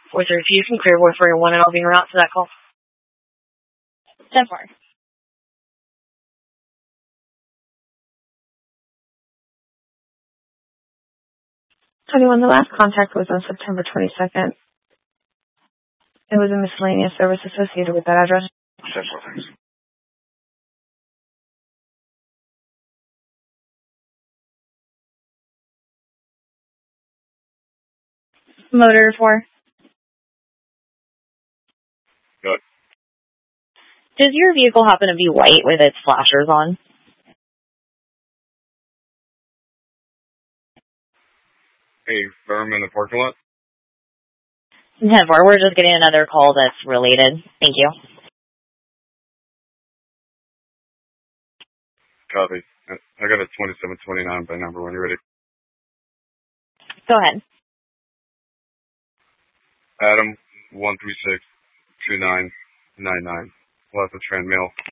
432, you can clear boy for your 1 and I'll be en route to that call. 10-4. The last contact was on September 22nd. It was a miscellaneous service associated with that address. 10-4, thanks. Motor 4. Good. Does your vehicle happen to be white with its flashers on? Hey, firm in the parking lot? 10-4. We're just getting another call that's related. Thank you. Copy. I got a 2729 by number when you're ready. Go ahead. Adam 1362999. We'll have to trend mail